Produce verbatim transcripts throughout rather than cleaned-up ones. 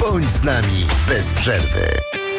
Bądź z nami bez przerwy.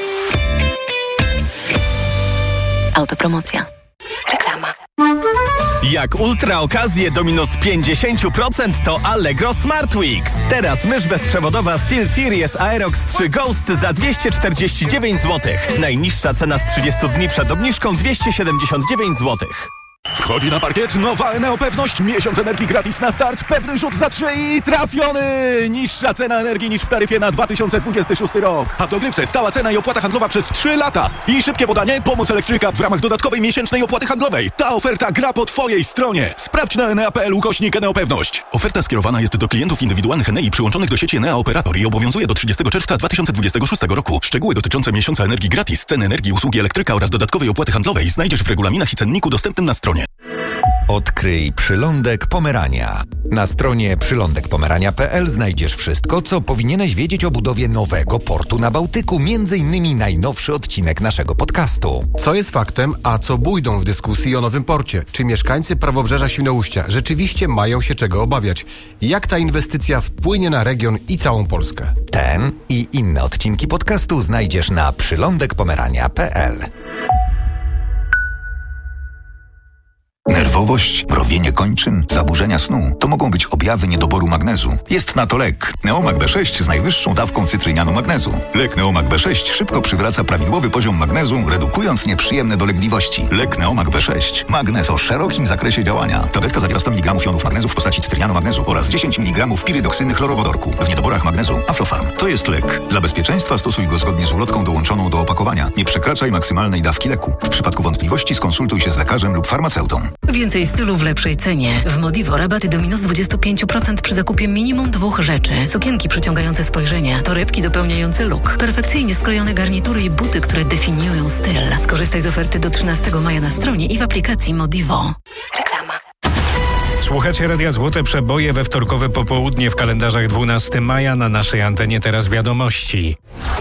Autopromocja. Reklama. Jak ultra okazje do minus pięćdziesiąt procent to Allegro Smart Weeks. Teraz mysz bezprzewodowa SteelSeries Aerox trzy Ghost za dwieście czterdzieści dziewięć złotych. Najniższa cena z trzydziestu dni przed obniżką dwieście siedemdziesiąt dziewięć złotych. Wchodzi na parkiet nowa Eneo Pewność. Miesiąc energii gratis na start. Pewny rzut za trzy i trafiony! Niższa cena energii niż w taryfie na dwa tysiące dwudziesty szósty rok. A w dogrywce stała cena i opłata handlowa przez trzy lata. I szybkie podanie, pomoc Elektryka w ramach dodatkowej miesięcznej opłaty handlowej. Ta oferta gra po Twojej stronie. Sprawdź na enea kropka p l ukośnik Eneo Pewność. Oferta skierowana jest do klientów indywidualnych Enei przyłączonych do sieci Enea Operator i obowiązuje do trzydziestego czerwca dwa tysiące dwudziestego szóstego roku. Szczegóły dotyczące miesiąca energii gratis, ceny energii, usługi Elektryka oraz dodatkowej opłaty handlowej znajdziesz w regulaminach i cenniku dostępnym na stronie. Odkryj Przylądek Pomerania. Na stronie przylądek pomerania kropka p l znajdziesz wszystko, co powinieneś wiedzieć o budowie nowego portu na Bałtyku, między innymi najnowszy odcinek naszego podcastu. Co jest faktem, a co bujdą w dyskusji o nowym porcie? Czy mieszkańcy Prawobrzeża Świnoujścia rzeczywiście mają się czego obawiać? Jak ta inwestycja wpłynie na region i całą Polskę? Ten i inne odcinki podcastu znajdziesz na przylądek pomerania kropka p l. Nerwowość, mrowienie kończyn, zaburzenia snu to mogą być objawy niedoboru magnezu. Jest na to lek. Neomag B sześć z najwyższą dawką cytrynianu magnezu. Lek Neomag B sześć szybko przywraca prawidłowy poziom magnezu, redukując nieprzyjemne dolegliwości. Lek Neomag B sześć. Magnez o szerokim zakresie działania. Tabletka zawiera sto miligramów jonów magnezu w postaci cytrynianu magnezu oraz dziesięć miligramów pirydoksyny chlorowodorku. W niedoborach magnezu Aflofarm. To jest lek. Dla bezpieczeństwa stosuj go zgodnie z ulotką dołączoną do opakowania. Nie przekraczaj maksymalnej dawki leku. W przypadku wątpliwości skonsultuj się z lekarzem lub farmaceutą. Więcej stylu w lepszej cenie. W Modivo rabaty do minus dwadzieścia pięć procent przy zakupie minimum dwóch rzeczy. Sukienki przyciągające spojrzenie, torebki dopełniające look, perfekcyjnie skrojone garnitury i buty, które definiują styl. Skorzystaj z oferty do trzynastego maja na stronie i w aplikacji Modivo. Reklama. Słuchacie Radia Złote Przeboje we wtorkowe popołudnie w kalendarzach dwunastego maja. Na naszej antenie teraz wiadomości.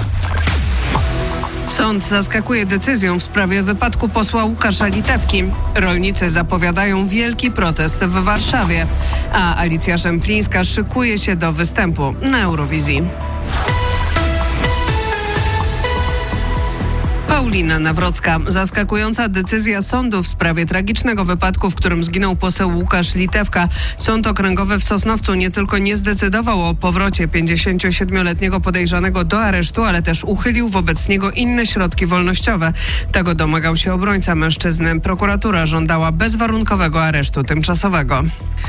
Sąd zaskakuje decyzją w sprawie wypadku posła Łukasza Litewki. Rolnicy zapowiadają wielki protest w Warszawie, a Alicja Szemplińska szykuje się do występu na Eurowizji. Paulina Nawrocka. Zaskakująca decyzja sądu w sprawie tragicznego wypadku, w którym zginął poseł Łukasz Litewka. Sąd okręgowy w Sosnowcu nie tylko nie zdecydował o powrocie pięćdziesięciosiedmioletniego podejrzanego do aresztu, ale też uchylił wobec niego inne środki wolnościowe. Tego domagał się obrońca mężczyzny. Prokuratura żądała bezwarunkowego aresztu tymczasowego.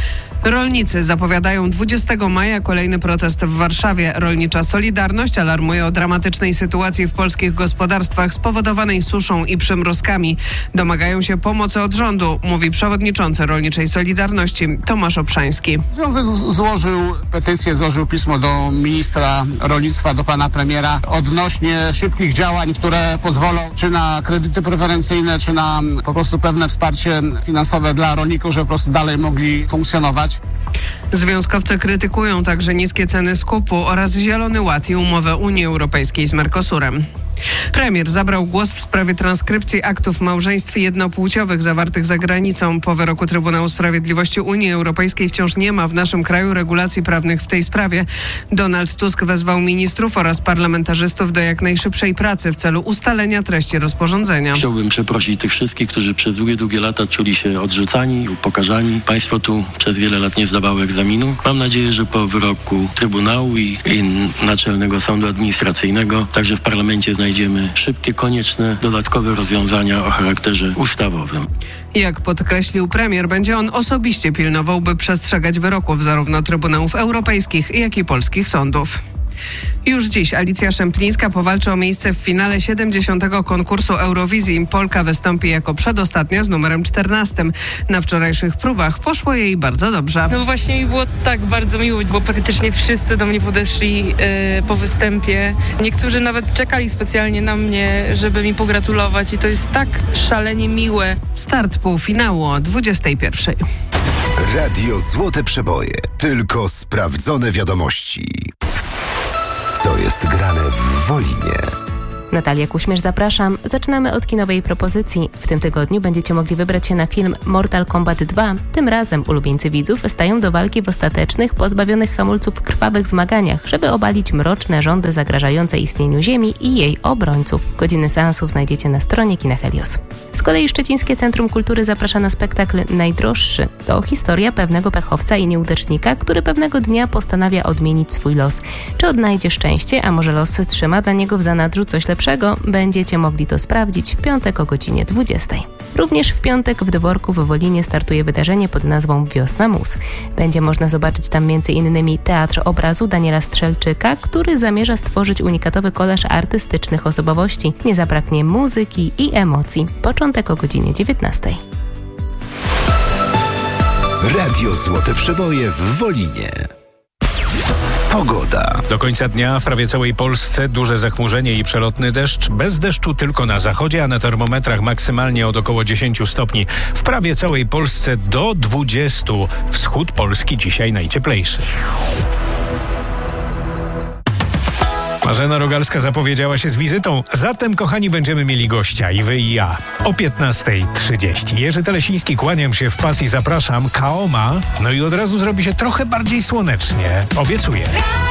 Rolnicy zapowiadają dwudziestego maja kolejny protest w Warszawie. Rolnicza Solidarność alarmuje o dramatycznej sytuacji w polskich gospodarstwach spowodowanej suszą i przymrozkami. Domagają się pomocy od rządu, mówi przewodniczący Rolniczej Solidarności Tomasz Obszański. Związek złożył petycję, złożył pismo do ministra rolnictwa, do pana premiera odnośnie szybkich działań, które pozwolą czy na kredyty preferencyjne, czy na po prostu pewne wsparcie finansowe dla rolników, żeby po prostu dalej mogli funkcjonować. Związkowcy krytykują także niskie ceny skupu oraz Zielony Ład i umowę Unii Europejskiej z Mercosurem. Premier zabrał głos w sprawie transkrypcji aktów małżeństw jednopłciowych zawartych za granicą. Po wyroku Trybunału Sprawiedliwości Unii Europejskiej wciąż nie ma w naszym kraju regulacji prawnych w tej sprawie. Donald Tusk wezwał ministrów oraz parlamentarzystów do jak najszybszej pracy w celu ustalenia treści rozporządzenia. Chciałbym przeprosić tych wszystkich, którzy przez długie, długie lata czuli się odrzucani, upokarzani. Państwo tu przez wiele lat nie zdawało egzaminu. Mam nadzieję, że po wyroku Trybunału i, i Naczelnego Sądu Administracyjnego także w parlamencie znajdziemy Znajdziemy szybkie, konieczne, dodatkowe rozwiązania o charakterze ustawowym. Jak podkreślił premier, będzie on osobiście pilnował, by przestrzegać wyroków zarówno Trybunałów Europejskich, jak i polskich sądów. Już dziś Alicja Szemplińska powalczy o miejsce w finale siedemdziesiątego konkursu Eurowizji. Polka wystąpi jako przedostatnia z numerem czternastym. Na wczorajszych próbach poszło jej bardzo dobrze. No właśnie mi było tak bardzo miło, bo praktycznie wszyscy do mnie podeszli yy, po występie. Niektórzy nawet czekali specjalnie na mnie, żeby mi pogratulować i to jest tak szalenie miłe. Start półfinału o dwudziestej pierwszej. Radio Złote Przeboje. Tylko sprawdzone wiadomości. Co jest grane w Wolinie? Natalia Kuśmierz, zapraszam. Zaczynamy od kinowej propozycji. W tym tygodniu będziecie mogli wybrać się na film Mortal Kombat dwa. Tym razem ulubieńcy widzów stają do walki w ostatecznych, pozbawionych hamulców krwawych zmaganiach, żeby obalić mroczne rządy zagrażające istnieniu Ziemi i jej obrońców. Godziny seansów znajdziecie na stronie Kina Helios. Z kolei Szczecińskie Centrum Kultury zaprasza na spektakl Najdroższy. To historia pewnego pechowca i nieudacznika, który pewnego dnia postanawia odmienić swój los. Czy odnajdzie szczęście, a może los trzyma dla niego w zanadrzu coś lepszego? Będziecie mogli to sprawdzić w piątek o godzinie dwudziestej. Również w piątek w Dworku w Wolinie startuje wydarzenie pod nazwą Wiosna Mus. Będzie można zobaczyć tam między innymi Teatr Obrazu Daniela Strzelczyka, który zamierza stworzyć unikatowy kolaż artystycznych osobowości. Nie zabraknie muzyki i emocji. Początek o godzinie dziewiętnastej. Radio Złote Przeboje w Wolinie. Pogoda. Do końca dnia w prawie całej Polsce duże zachmurzenie i przelotny deszcz. Bez deszczu tylko na zachodzie, a na termometrach maksymalnie od około dziesięć stopni. W prawie całej Polsce do dwudziestu. Wschód Polski dzisiaj najcieplejszy. Marzena Rogalska zapowiedziała się z wizytą. Zatem, kochani, będziemy mieli gościa, i wy, i ja. O piętnasta trzydzieści. Jerzy Telesiński, kłaniam się w pas i zapraszam. Kaoma. No i od razu zrobi się trochę bardziej słonecznie. Obiecuję.